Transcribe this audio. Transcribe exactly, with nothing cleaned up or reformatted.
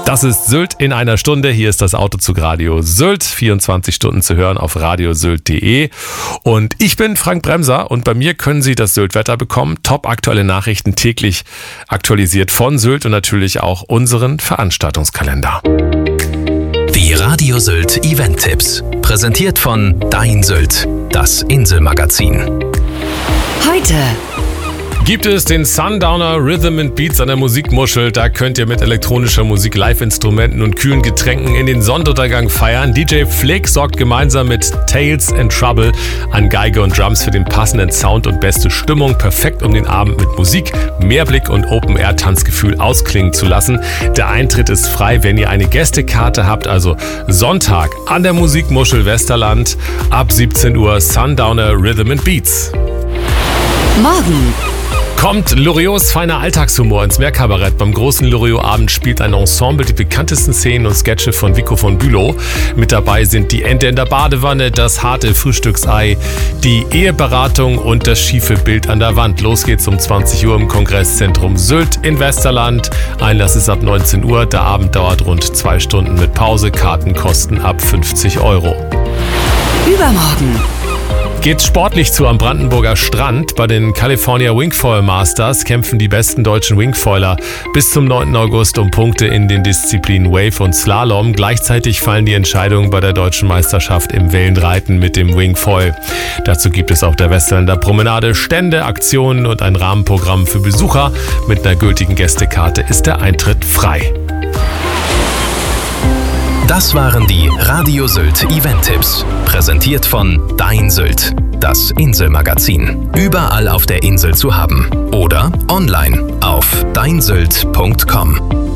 Das ist Sylt in einer Stunde. Hier ist das Autozug Radio Sylt. vierundzwanzig Stunden zu hören auf radiosylt punkt de. Und ich bin Frank Bremser und bei mir können Sie das Sylt-Wetter bekommen. Top aktuelle Nachrichten täglich aktualisiert von Sylt und natürlich auch unseren Veranstaltungskalender. Die Radio Sylt Event-Tipps. Präsentiert von Dein Sylt, das Inselmagazin. Heute gibt es den Sundowner Rhythm and Beats an der Musikmuschel. Da könnt ihr mit elektronischer Musik, Live-Instrumenten und kühlen Getränken in den Sonnenuntergang feiern. D J Flick sorgt gemeinsam mit Tales and Trouble an Geige und Drums für den passenden Sound und beste Stimmung. Perfekt, um den Abend mit Musik, Mehrblick und Open-Air-Tanzgefühl ausklingen zu lassen. Der Eintritt ist frei, wenn ihr eine Gästekarte habt. Also Sonntag an der Musikmuschel Westerland ab siebzehn Uhr Sundowner Rhythm and Beats. morgen Kommt Loriots feiner Alltagshumor ins Meerkabarett. Beim großen Loriot-Abend spielt ein Ensemble die bekanntesten Szenen und Sketche von Vico von Bülow. Mit dabei sind die Ente in der Badewanne, das harte Frühstücksei, die Eheberatung und das schiefe Bild an der Wand. Los geht's um zwanzig Uhr im Kongresszentrum Sylt in Westerland. Einlass ist ab neunzehn Uhr. Der Abend dauert rund zwei Stunden mit Pause. Karten kosten ab fünfzig Euro. Übermorgen Geht sportlich zu am Brandenburger Strand. Bei den California Wingfoil Masters kämpfen die besten deutschen Wingfoiler bis zum neunten August um Punkte in den Disziplinen Wave und Slalom. Gleichzeitig fallen die Entscheidungen bei der deutschen Meisterschaft im Wellenreiten mit dem Wingfoil. Dazu gibt es auf der Westerländer Promenade Stände, Aktionen und ein Rahmenprogramm für Besucher. Mit einer gültigen Gästekarte ist der Eintritt frei. Das waren die Radio Sylt Event-Tipps. Präsentiert von Dein Sylt, das Inselmagazin. Überall auf der Insel zu haben. Oder online auf dein sylt punkt com.